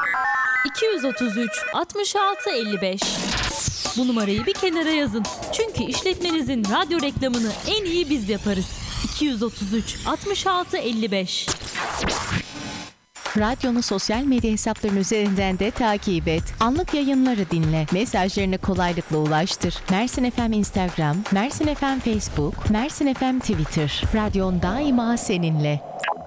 233 66 55. Bu numarayı bir kenara yazın. Çünkü işletmenizin radyo reklamını en iyi biz yaparız. 233 66 55. Radyonu sosyal medya hesaplarının üzerinden de takip et. Anlık yayınları dinle. Mesajlarını kolaylıkla ulaştır. Mersin FM Instagram, Mersin FM Facebook, Mersin FM Twitter. Radyon daima seninle.